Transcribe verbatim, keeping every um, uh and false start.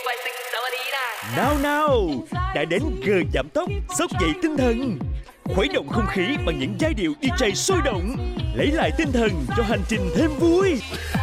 Nào nào, đã đến giờ giảm tốc, xốc dậy tinh thần. Khuấy động không khí bằng những giai điệu đi jay sôi động. Lấy lại tinh thần cho hành trình thêm vui.